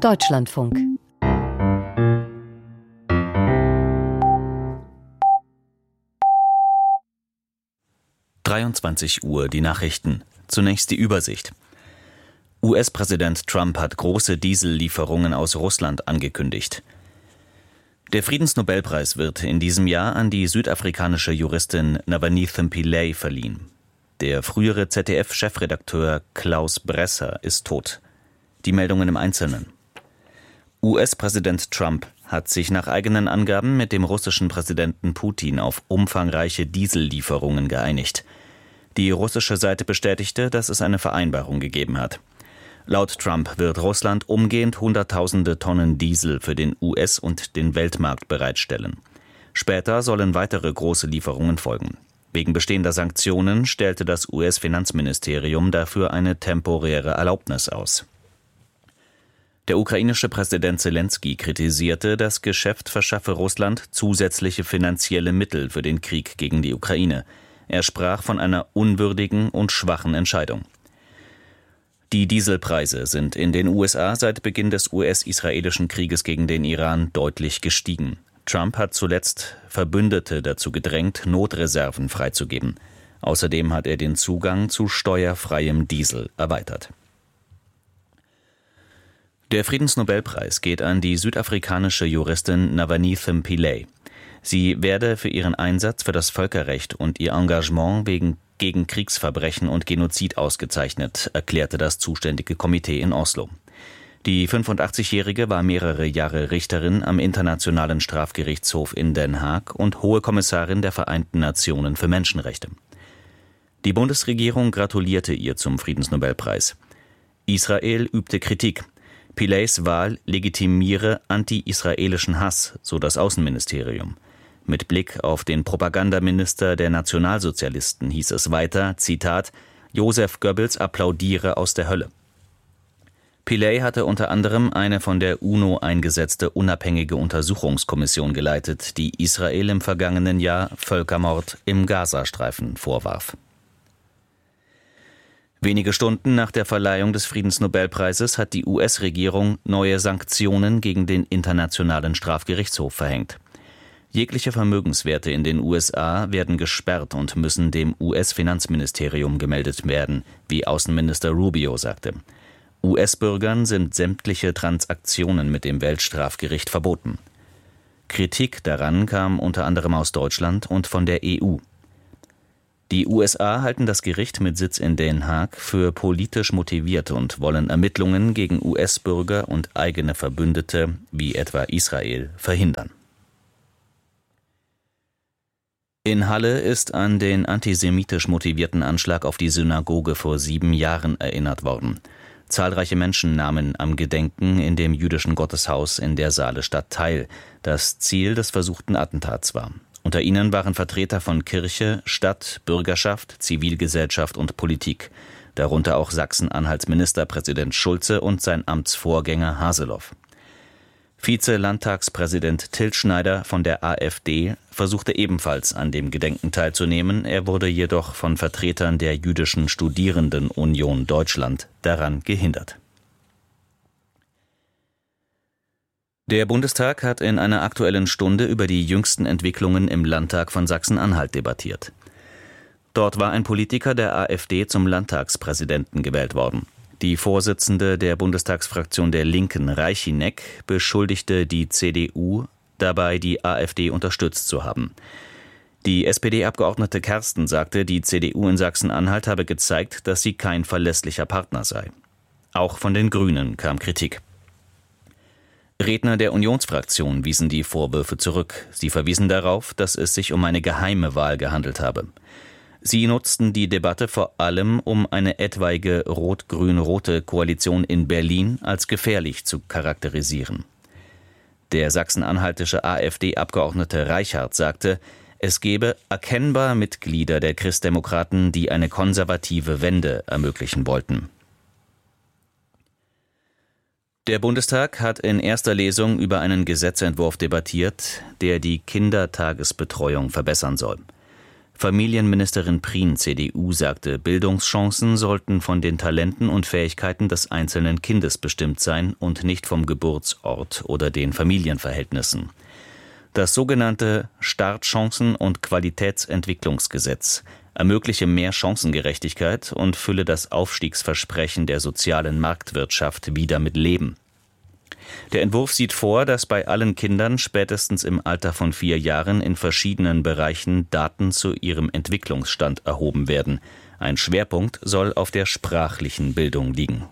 Deutschlandfunk. Uhr, die Nachrichten. Zunächst die Übersicht. US-Präsident Trump hat große Diesellieferungen aus Russland angekündigt. Der Friedensnobelpreis wird in diesem Jahr an die südafrikanische Juristin Navaneethem Pillay verliehen. Der frühere ZDF-Chefredakteur Klaus Bresser ist tot. Die Meldungen im Einzelnen. US-Präsident Trump hat sich nach eigenen Angaben mit dem russischen Präsidenten Putin auf umfangreiche Diesellieferungen geeinigt. Die russische Seite bestätigte, dass es eine Vereinbarung gegeben hat. Laut Trump wird Russland umgehend Hunderttausende Tonnen Diesel für den US- und den Weltmarkt bereitstellen. Später sollen weitere große Lieferungen folgen. Wegen bestehender Sanktionen stellte das US-Finanzministerium dafür eine temporäre Erlaubnis aus. Der ukrainische Präsident Selenskyj kritisierte, das Geschäft verschaffe Russland zusätzliche finanzielle Mittel für den Krieg gegen die Ukraine. Er sprach von einer unwürdigen und schwachen Entscheidung. Die Dieselpreise sind in den USA seit Beginn des US-israelischen Krieges gegen den Iran deutlich gestiegen. Trump hat zuletzt Verbündete dazu gedrängt, Notreserven freizugeben. Außerdem hat er den Zugang zu steuerfreiem Diesel erweitert. Der Friedensnobelpreis geht an die südafrikanische Juristin Navaneethem Pillay. Sie werde für ihren Einsatz für das Völkerrecht und ihr Engagement gegen Kriegsverbrechen und Genozid ausgezeichnet, erklärte das zuständige Komitee in Oslo. Die 85-Jährige war mehrere Jahre Richterin am Internationalen Strafgerichtshof in Den Haag und Hohe Kommissarin der Vereinten Nationen für Menschenrechte. Die Bundesregierung gratulierte ihr zum Friedensnobelpreis. Israel übte Kritik. Pillays Wahl legitimiere anti-israelischen Hass, so das Außenministerium. Mit Blick auf den Propagandaminister der Nationalsozialisten hieß es weiter, Zitat, Josef Goebbels applaudiere aus der Hölle. Pillay hatte unter anderem eine von der UNO eingesetzte unabhängige Untersuchungskommission geleitet, die Israel im vergangenen Jahr Völkermord im Gazastreifen vorwarf. Wenige Stunden nach der Verleihung des Friedensnobelpreises hat die US-Regierung neue Sanktionen gegen den Internationalen Strafgerichtshof verhängt. Jegliche Vermögenswerte in den USA werden gesperrt und müssen dem US-Finanzministerium gemeldet werden, wie Außenminister Rubio sagte. US-Bürgern sind sämtliche Transaktionen mit dem Weltstrafgericht verboten. Kritik daran kam unter anderem aus Deutschland und von der EU. Die USA halten das Gericht mit Sitz in Den Haag für politisch motiviert und wollen Ermittlungen gegen US-Bürger und eigene Verbündete, wie etwa Israel, verhindern. In Halle ist an den antisemitisch motivierten Anschlag auf die Synagoge vor 7 Jahren erinnert worden. Zahlreiche Menschen nahmen am Gedenken in dem jüdischen Gotteshaus in der Saalestadt teil, das Ziel des versuchten Attentats war. Unter ihnen waren Vertreter von Kirche, Stadt, Bürgerschaft, Zivilgesellschaft und Politik, darunter auch Sachsen-Anhalts Ministerpräsident Schulze und sein Amtsvorgänger Haseloff. Vize-Landtagspräsident Till Schneider von der AfD versuchte ebenfalls an dem Gedenken teilzunehmen, er wurde jedoch von Vertretern der Jüdischen Studierendenunion Deutschland daran gehindert. Der Bundestag hat in einer Aktuellen Stunde über die jüngsten Entwicklungen im Landtag von Sachsen-Anhalt debattiert. Dort war ein Politiker der AfD zum Landtagspräsidenten gewählt worden. Die Vorsitzende der Bundestagsfraktion der Linken, Reichineck, beschuldigte die CDU, dabei die AfD unterstützt zu haben. Die SPD-Abgeordnete Kersten sagte, die CDU in Sachsen-Anhalt habe gezeigt, dass sie kein verlässlicher Partner sei. Auch von den Grünen kam Kritik. Redner der Unionsfraktion wiesen die Vorwürfe zurück. Sie verwiesen darauf, dass es sich um eine geheime Wahl gehandelt habe. Sie nutzten die Debatte vor allem, um eine etwaige rot-grün-rote Koalition in Berlin als gefährlich zu charakterisieren. Der sachsen-anhaltische AfD-Abgeordnete Reichart sagte, es gebe erkennbar Mitglieder der Christdemokraten, die eine konservative Wende ermöglichen wollten. Der Bundestag hat in erster Lesung über einen Gesetzentwurf debattiert, der die Kindertagesbetreuung verbessern soll. Familienministerin Prien, CDU, sagte, Bildungschancen sollten von den Talenten und Fähigkeiten des einzelnen Kindes bestimmt sein und nicht vom Geburtsort oder den Familienverhältnissen. Das sogenannte Startchancen- und Qualitätsentwicklungsgesetz ermögliche mehr Chancengerechtigkeit und fülle das Aufstiegsversprechen der sozialen Marktwirtschaft wieder mit Leben. Der Entwurf sieht vor, dass bei allen Kindern spätestens im Alter von 4 Jahren in verschiedenen Bereichen Daten zu ihrem Entwicklungsstand erhoben werden. Ein Schwerpunkt soll auf der sprachlichen Bildung liegen.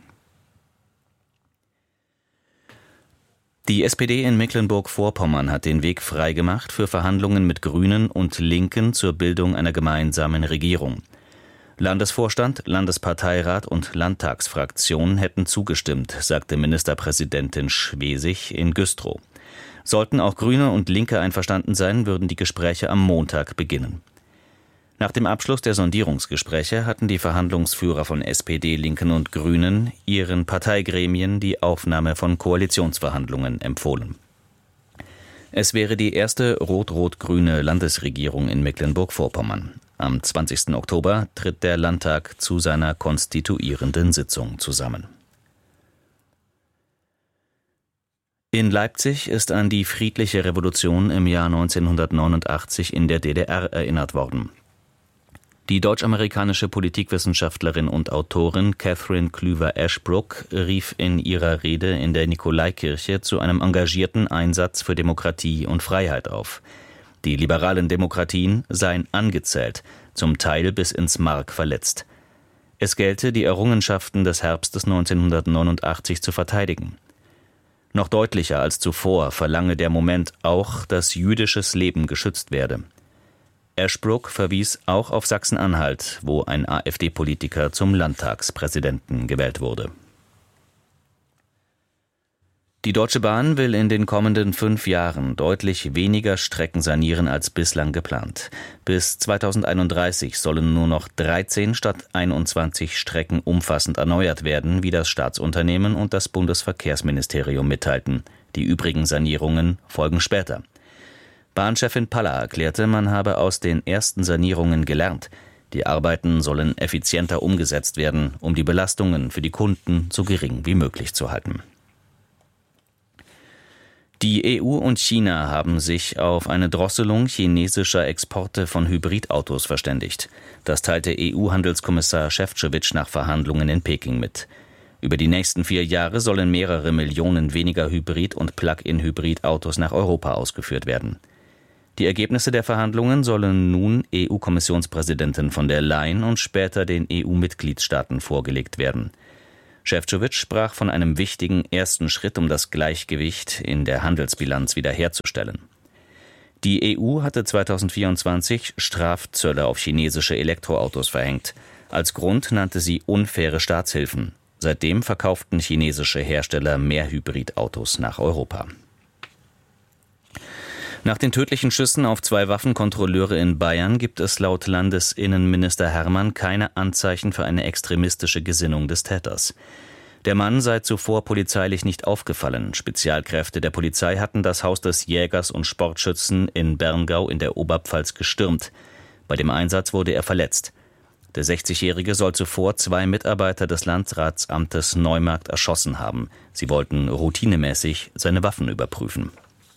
Die SPD in Mecklenburg-Vorpommern hat den Weg freigemacht für Verhandlungen mit Grünen und Linken zur Bildung einer gemeinsamen Regierung. Landesvorstand, Landesparteirat und Landtagsfraktion hätten zugestimmt, sagte Ministerpräsidentin Schwesig in Güstrow. Sollten auch Grüne und Linke einverstanden sein, würden die Gespräche am Montag beginnen. Nach dem Abschluss der Sondierungsgespräche hatten die Verhandlungsführer von SPD, Linken und Grünen ihren Parteigremien die Aufnahme von Koalitionsverhandlungen empfohlen. Es wäre die erste rot-rot-grüne Landesregierung in Mecklenburg-Vorpommern. Am 20. Oktober tritt der Landtag zu seiner konstituierenden Sitzung zusammen. In Leipzig ist an die friedliche Revolution im Jahr 1989 in der DDR erinnert worden. Die deutsch-amerikanische Politikwissenschaftlerin und Autorin Catherine Klüver-Ashbrook rief in ihrer Rede in der Nikolaikirche zu einem engagierten Einsatz für Demokratie und Freiheit auf. Die liberalen Demokratien seien angezählt, zum Teil bis ins Mark verletzt. Es gelte, die Errungenschaften des Herbstes 1989 zu verteidigen. Noch deutlicher als zuvor verlange der Moment auch, dass jüdisches Leben geschützt werde. Ashbrook verwies auch auf Sachsen-Anhalt, wo ein AfD-Politiker zum Landtagspräsidenten gewählt wurde. Die Deutsche Bahn will in den kommenden 5 Jahren deutlich weniger Strecken sanieren als bislang geplant. Bis 2031 sollen nur noch 13 statt 21 Strecken umfassend erneuert werden, wie das Staatsunternehmen und das Bundesverkehrsministerium mitteilten. Die übrigen Sanierungen folgen später. Bahnchefin Paller erklärte, man habe aus den ersten Sanierungen gelernt. Die Arbeiten sollen effizienter umgesetzt werden, um die Belastungen für die Kunden so gering wie möglich zu halten. Die EU und China haben sich auf eine Drosselung chinesischer Exporte von Hybridautos verständigt. Das teilte EU-Handelskommissar Šefčovič nach Verhandlungen in Peking mit. Über die nächsten 4 Jahre sollen mehrere Millionen weniger Hybrid- und Plug-in-Hybrid-Autos nach Europa ausgeführt werden. Die Ergebnisse der Verhandlungen sollen nun EU-Kommissionspräsidentin von der Leyen und später den EU-Mitgliedstaaten vorgelegt werden. Šefčovič sprach von einem wichtigen ersten Schritt, um das Gleichgewicht in der Handelsbilanz wiederherzustellen. Die EU hatte 2024 Strafzölle auf chinesische Elektroautos verhängt. Als Grund nannte sie unfaire Staatshilfen. Seitdem verkauften chinesische Hersteller mehr Hybridautos nach Europa. Nach den tödlichen Schüssen auf 2 Waffenkontrolleure in Bayern gibt es laut Landesinnenminister Herrmann keine Anzeichen für eine extremistische Gesinnung des Täters. Der Mann sei zuvor polizeilich nicht aufgefallen. Spezialkräfte der Polizei hatten das Haus des Jägers und Sportschützen in Berngau in der Oberpfalz gestürmt. Bei dem Einsatz wurde er verletzt. Der 60-Jährige soll zuvor 2 Mitarbeiter des Landratsamtes Neumarkt erschossen haben. Sie wollten routinemäßig seine Waffen überprüfen.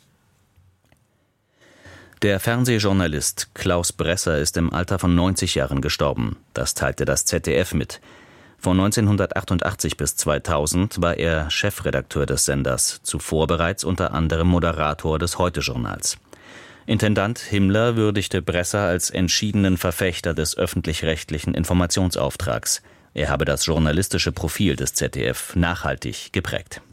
Der Fernsehjournalist Klaus Bresser ist im Alter von 90 Jahren gestorben. Das teilte das ZDF mit. Von 1988 bis 2000 war er Chefredakteur des Senders, zuvor bereits unter anderem Moderator des Heute-Journals. Intendant Himmler würdigte Bresser als entschiedenen Verfechter des öffentlich-rechtlichen Informationsauftrags. Er habe das journalistische Profil des ZDF nachhaltig geprägt.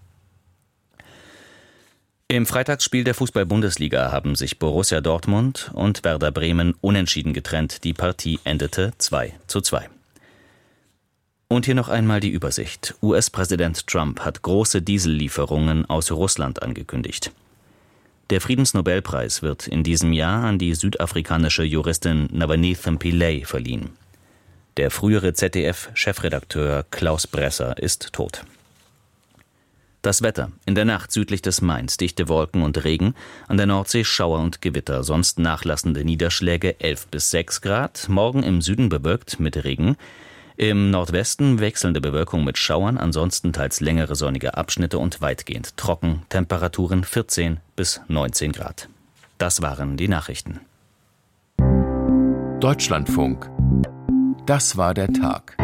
Im Freitagsspiel der Fußball-Bundesliga haben sich Borussia Dortmund und Werder Bremen unentschieden getrennt. Die Partie endete 2:2. Und hier noch einmal die Übersicht. US-Präsident Trump hat große Diesellieferungen aus Russland angekündigt. Der Friedensnobelpreis wird in diesem Jahr an die südafrikanische Juristin Navanetha Pillay verliehen. Der frühere ZDF-Chefredakteur Klaus Bresser ist tot. Das Wetter: In der Nacht südlich des Mains dichte Wolken und Regen, an der Nordsee Schauer und Gewitter, sonst nachlassende Niederschläge 11 bis 6 Grad, morgen im Süden bewölkt mit Regen, im Nordwesten wechselnde Bewölkung mit Schauern, ansonsten teils längere sonnige Abschnitte und weitgehend trocken, Temperaturen 14 bis 19 Grad. Das waren die Nachrichten. Deutschlandfunk. Das war der Tag.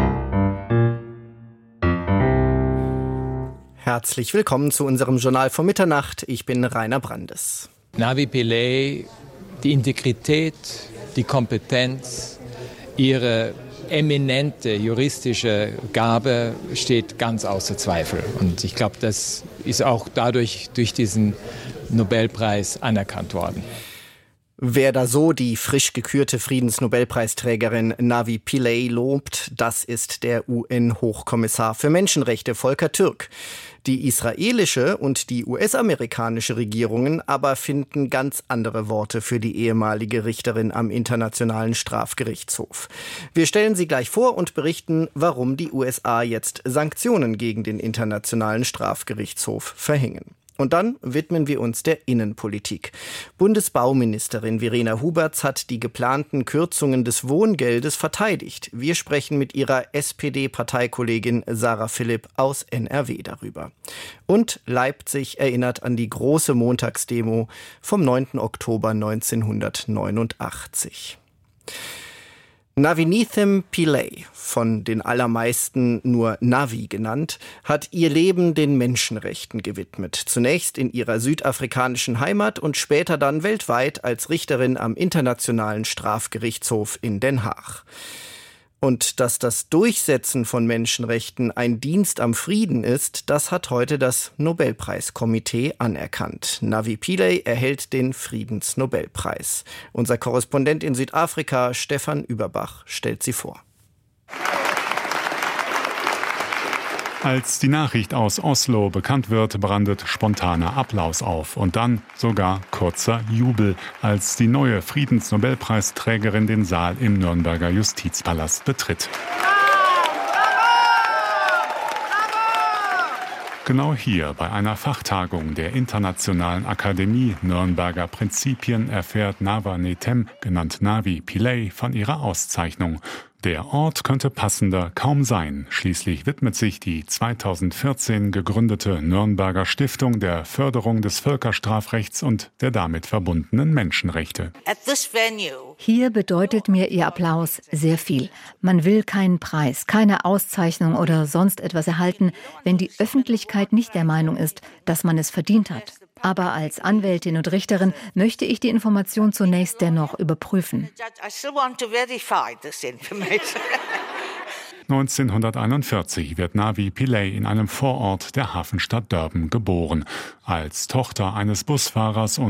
Herzlich willkommen zu unserem Journal vor Mitternacht. Ich bin Rainer Brandes. Navi Pillay, die Integrität, die Kompetenz, ihre eminente juristische Gabe steht ganz außer Zweifel. Und ich glaube, das ist auch durch diesen Nobelpreis anerkannt worden. Wer da so die frisch gekürte Friedensnobelpreisträgerin Navi Pillay lobt, das ist der UN-Hochkommissar für Menschenrechte Volker Türk. Die israelische und die US-amerikanische Regierungen aber finden ganz andere Worte für die ehemalige Richterin am Internationalen Strafgerichtshof. Wir stellen sie gleich vor und berichten, warum die USA jetzt Sanktionen gegen den Internationalen Strafgerichtshof verhängen. Und dann widmen wir uns der Innenpolitik. Bundesbauministerin Verena Huberts hat die geplanten Kürzungen des Wohngeldes verteidigt. Wir sprechen mit ihrer SPD-Parteikollegin Sarah Philipp aus NRW darüber. Und Leipzig erinnert an die große Montagsdemo vom 9. Oktober 1989. Navinithem Pillay, von den allermeisten nur Navi genannt, hat ihr Leben den Menschenrechten gewidmet. Zunächst in ihrer südafrikanischen Heimat und später dann weltweit als Richterin am Internationalen Strafgerichtshof in Den Haag. Und dass das Durchsetzen von Menschenrechten ein Dienst am Frieden ist, das hat heute das Nobelpreiskomitee anerkannt. Navi Pillay erhält den Friedensnobelpreis. Unser Korrespondent in Südafrika, Stefan Überbach, stellt sie vor. Als die Nachricht aus Oslo bekannt wird, brandet spontaner Applaus auf und dann sogar kurzer Jubel, als die neue Friedensnobelpreisträgerin den Saal im Nürnberger Justizpalast betritt. Genau hier bei einer Fachtagung der Internationalen Akademie Nürnberger Prinzipien erfährt Navanethem, genannt Navi Pillay, von ihrer Auszeichnung. Der Ort könnte passender kaum sein. Schließlich widmet sich die 2014 gegründete Nürnberger Stiftung der Förderung des Völkerstrafrechts und der damit verbundenen Menschenrechte. Hier bedeutet mir Ihr Applaus sehr viel. Man will keinen Preis, keine Auszeichnung oder sonst etwas erhalten, wenn die Öffentlichkeit nicht der Meinung ist, dass man es verdient hat. Aber als Anwältin und Richterin möchte ich die Information zunächst dennoch überprüfen. 1941 wird Navi Pillay in einem Vorort der Hafenstadt Durban geboren. Als Tochter eines Busfahrers und